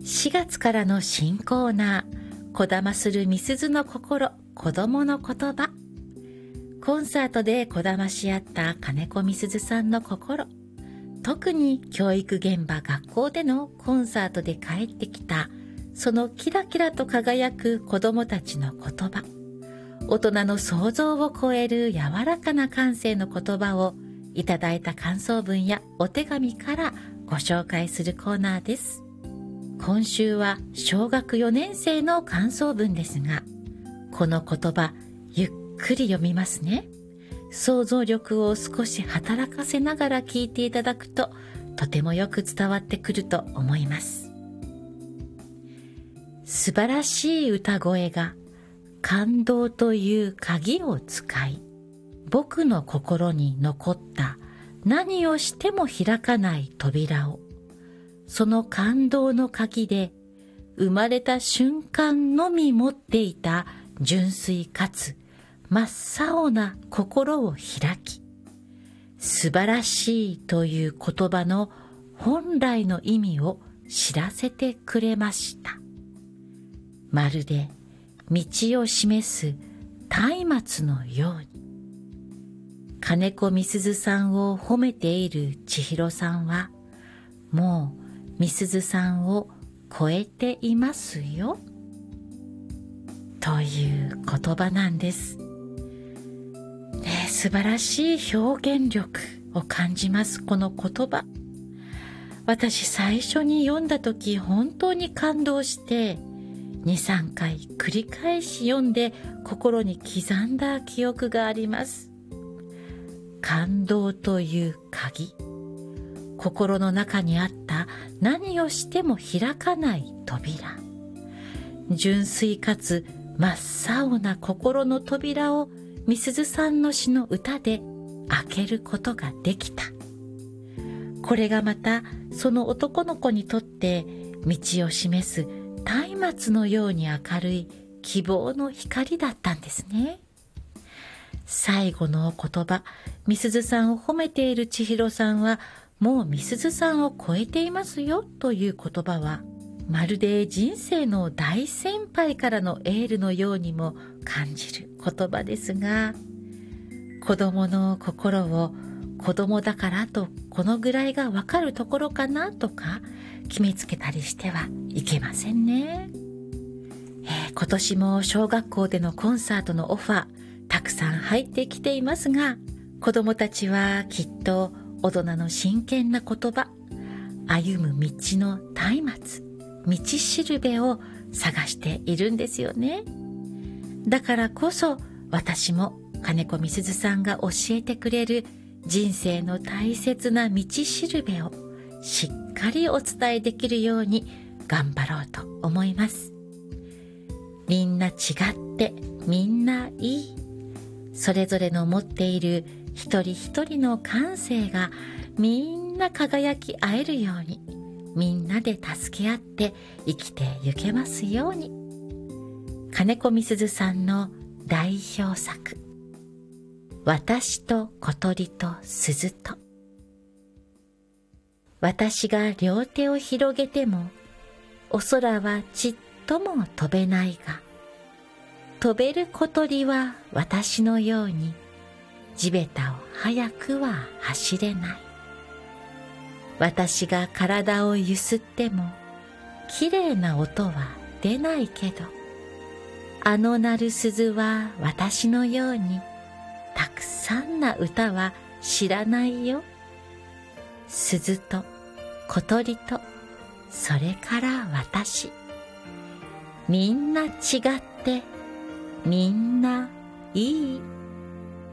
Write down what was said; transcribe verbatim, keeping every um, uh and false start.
しがつからの新コーナー、こだまするみすずの心、子供の言葉。コンサートでこだまし合った金子みすずさんの心、特に教育現場学校でのコンサートで帰ってきたそのキラキラと輝く子供たちの言葉、大人の想像を超える柔らかな感性の言葉をいただいた感想文やお手紙からご紹介するコーナーです。今週は小学よねん生の感想文ですが、この言葉ゆっくり読みますね。想像力を少し働かせながら聞いていただくととてもよく伝わってくると思います。素晴らしい歌声が感動という鍵を使い、僕の心に残った何をしても開かない扉を、その感動の鍵で生まれた瞬間のみ持っていた純粋かつ真っ青な心を開き、素晴らしいという言葉の本来の意味を知らせてくれました。まるで道を示す松明のように。金子みすずさんを褒めている千尋さんは、もうみすずさんを超えていますよ。という言葉なんです。ね、素晴らしい表現力を感じます、この言葉。私最初に読んだ時本当に感動して、に、さんかい繰り返し読んで心に刻んだ記憶があります。感動という鍵、心の中にあった何をしても開かない扉、純粋かつ真っ青な心の扉をみすずさんの詩の歌で開けることができた。これがまたその男の子にとって道を示す松明のように明るい希望の光だったんですね。最後のお言葉、みすずさんを褒めている千尋さんは、もうみすずさんを超えていますよという言葉は、まるで人生の大先輩からのエールのようにも感じる言葉ですが、子供の心を子供だからとこのぐらいがわかるところかなとか決めつけたりしてはいけませんね。えー、今年も小学校でのコンサートのオファーたくさん入ってきていますが、子供たちはきっと大人の真剣な言葉、歩む道の松明、道しるべを探しているんですよね。だからこそ私も金子みすずさんが教えてくれる人生の大切な道しるべをしっかりお伝えできるように頑張ろうと思います。みんな違ってみんないい。それぞれの持っている一人一人の感性がみんな輝き合えるように、みんなで助け合って生きてゆけますように。金子みすずさんの代表作、私と小鳥と鈴と。私が両手を広げても、お空はちっとも飛べないが、飛べる小鳥は私のように、地べたを早くは走れない。私が体をゆすっても、きれいな音は出ないけど、あの鳴る鈴は私のように、たくさんな歌は知らないよ。鈴と小鳥と、それから私。みんな違って、みんないい。